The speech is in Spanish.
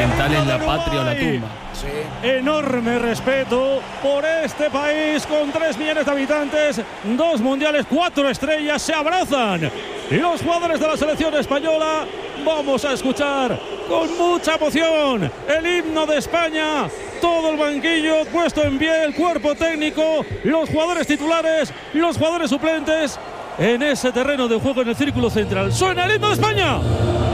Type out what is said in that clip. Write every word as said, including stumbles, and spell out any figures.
fundamental en la patria o la tumba. Sí. Enorme respeto por este país con tres millones de habitantes, dos mundiales, cuatro estrellas, se abrazan. Y los jugadores de la selección española, vamos a escuchar con mucha emoción el himno de España. Todo el banquillo puesto en pie, el cuerpo técnico, los jugadores titulares, los jugadores suplentes en ese terreno de juego en el círculo central. ¡Suena el himno de España!